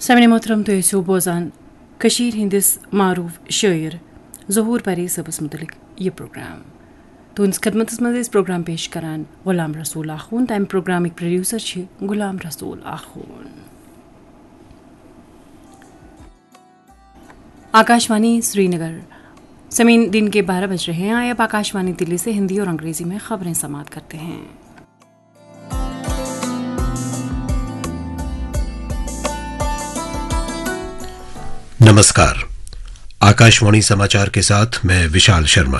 Samine Mohtram Tuesu Bozan, Kashir Hindis Maruf Shair, Zohur Pari Sabas Mutalik, ये programme तो इस खदमत में इस प्रोग्राम पेश करान गुलाम रसूल आखून टाइम प्रोग्राम एक प्रोड्यूसर छे गुलाम रसूल आखून। आकाशवाणी श्रीनगर समीन दिन के 12 बज रहे हैं। अब आकाशवाणी दिल्ली से हिंदी और अंग्रेजी में खबरें समाप्त करते हैं। नमस्कार, आकाशवाणी समाचार के साथ मैं विशाल शर्मा।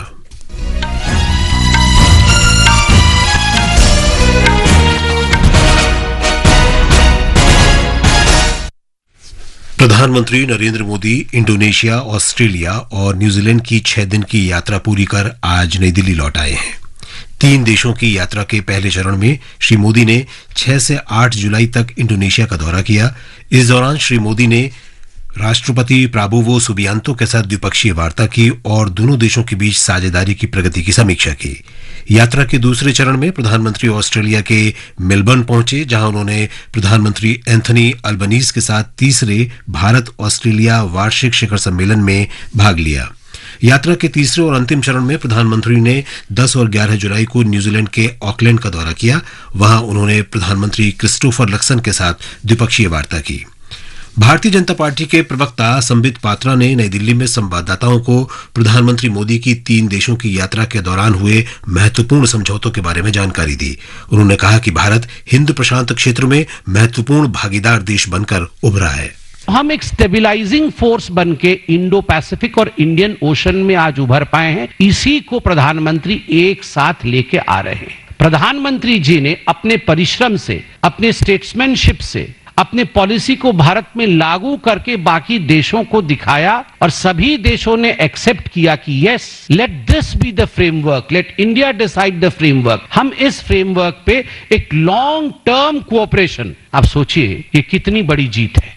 प्रधानमंत्री नरेंद्र मोदी इंडोनेशिया, ऑस्ट्रेलिया और न्यूजीलैंड की 6 दिन की यात्रा पूरी कर आज नई दिल्ली लौट आए हैं। 3 देशों की यात्रा के पहले चरण में श्री मोदी ने 6 से 8 जुलाई तक इंडोनेशिया का दौरा किया। इस दौरान श्री मोदी ने राष्ट्रपति प्राबोवो सुबियांतो के साथ द्विपक्षीय वार्ता की और दोनों देशों के बीच साझेदारी की प्रगति की समीक्षा की। यात्रा के दूसरे चरण में प्रधानमंत्री ऑस्ट्रेलिया के मेलबर्न पहुंचे, जहां उन्होंने प्रधानमंत्री एंथनी अल्बनीज के साथ तीसरे भारत ऑस्ट्रेलिया वार्षिक शिखर सम्मेलन में भाग लिया। यात्रा के तीसरे और अंतिम चरण में प्रधानमंत्री ने 10 और 11 जुलाई को न्यूजीलैंड के ऑकलैंड का दौरा किया। वहां उन्होंने प्रधानमंत्री क्रिस्टोफर लक्सन के साथ द्विपक्षीय वार्ता की। भारतीय जनता पार्टी के प्रवक्ता संबित पात्रा ने नई दिल्ली में संवाददाताओं को प्रधानमंत्री मोदी की 3 देशों की यात्रा के दौरान हुए महत्वपूर्ण समझौतों के बारे में जानकारी दी। उन्होंने कहा कि भारत हिंद प्रशांत क्षेत्र में महत्वपूर्ण भागीदार देश बनकर उभरा है। हम एक स्टेबिलाइजिंग फोर्स बनके इंडो पैसिफिक और इंडियन ओशन में आज उभर पाए हैं। इसी को प्रधानमंत्री एक साथ लेके आ रहे हैं। प्रधानमंत्री जी ने अपने परिश्रम से, अपने स्टेट्समैनशिप से, अपने पॉलिसी को भारत में लागू करके बाकी देशों को दिखाया और सभी देशों ने एक्सेप्ट किया कि yes, let this be the framework, late India decide the framework. हम इस फ्रेमवर्क पे एक लॉन्ग टर्म कोऑपरेशन, आप सोचिए ये कितनी बड़ी जीत है।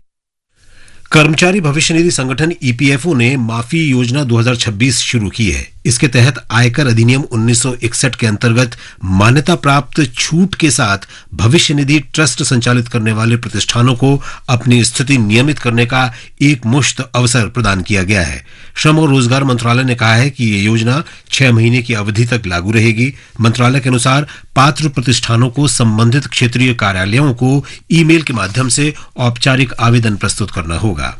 कर्मचारी भविष्य निधि संगठन ईपीएफओ ने माफी योजना 2026 शुरू की है। इसके तहत आयकर अधिनियम 1961 के अंतर्गत मान्यता प्राप्त छूट के साथ भविष्य निधि ट्रस्ट संचालित करने वाले प्रतिष्ठानों को अपनी स्थिति नियमित करने का एक मुश्त अवसर प्रदान किया गया है। श्रम और रोजगार मंत्रालय ने कहा है कि ये योजना 6 महीने की अवधि तक लागू रहेगी। मंत्रालय के अनुसार पात्र प्रतिष्ठानों को संबंधित क्षेत्रीय कार्यालयों को ईमेल के माध्यम से औपचारिक आवेदन प्रस्तुत करना होगा।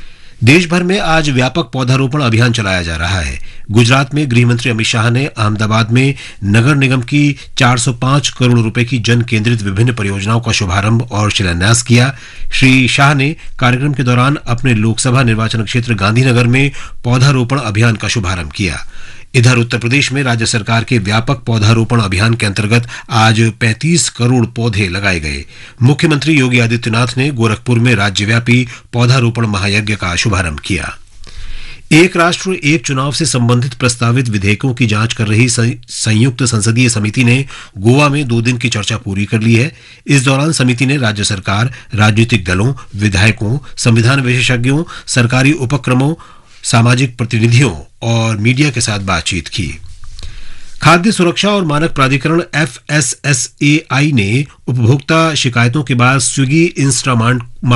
देश भर में आज व्यापक पौधारोपण अभियान चलाया जा रहा है। गुजरात में गृह मंत्री अमित शाह ने अहमदाबाद में नगर निगम की 405 करोड़ रुपए की जन केंद्रित विभिन्न परियोजनाओं का शुभारंभ और शिलान्यास किया। श्री शाह ने कार्यक्रम के दौरान अपने लोकसभा निर्वाचन क्षेत्र गांधीनगर में पौधारोपण अभियान का शुभारंभ किया। इधर उत्तर प्रदेश में राज्य सरकार के व्यापक पौधारोपण अभियान के अंतर्गत आज 35 करोड़ पौधे लगाए गए। मुख्यमंत्री योगी आदित्यनाथ ने गोरखपुर में राज्यव्यापी पौधारोपण महायज्ञ का शुभारंभ किया। एक राष्ट्र एक चुनाव से संबंधित प्रस्तावित विधेयकों की जांच कर रही संयुक्त संसदीय समिति ने गोवा में 2 दिन की चर्चा पूरी कर ली है। इस दौरान समिति ने राज्य सरकार, राजनीतिक दलों, विधायकों, संविधान विशेषज्ञों, सरकारी उपक्रमों, सामाजिक प्रतिनिधियों और मीडिया के साथ बातचीत की। खाद्य सुरक्षा और मानक प्राधिकरण FSSAI ने उपभोक्ता शिकायतों के बाद स्विगी इंस्टामार्ट